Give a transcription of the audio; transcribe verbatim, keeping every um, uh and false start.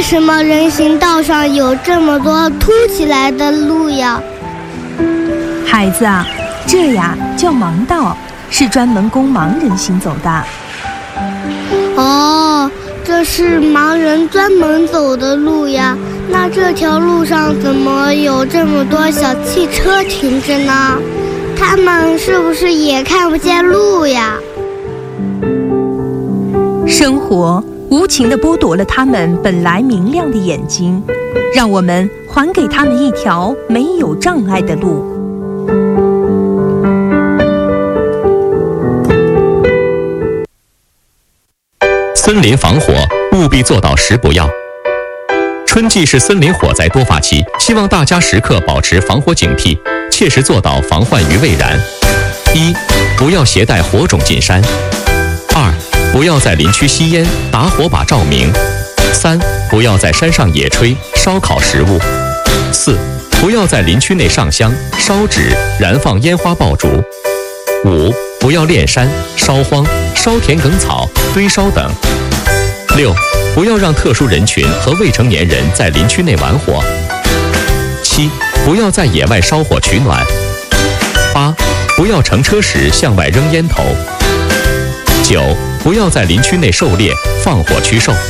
什么人行道上有这么多凸起来的路呀？ 孩子啊，这呀叫盲道，是专门供盲人行走的。 哦，这是盲人专门走的路呀。那这条路上怎么有这么多小汽车停着呢？他们是不是也看不见路呀？ 生活无情地剥夺了他们本来明亮的眼睛，让我们还给他们一条没有障碍的路。 森林防火务必做到十不要。春季是森林火灾多发期，希望大家时刻保持防火警惕，切实做到防患于未然。一、不要携带火种进山；二、不要在林区吸烟、打火把照明；三、不要在山上野炊、烧烤食物；四、不要在林区内上香、烧纸、燃放烟花爆竹；五、不要炼山、烧荒、烧田埂草、堆烧等；六、不要让特殊人群和未成年人在林区内玩火；七、不要在野外烧火取暖；八、不要乘车时向外扔烟头；九、不要在林区内狩猎、放火驱兽。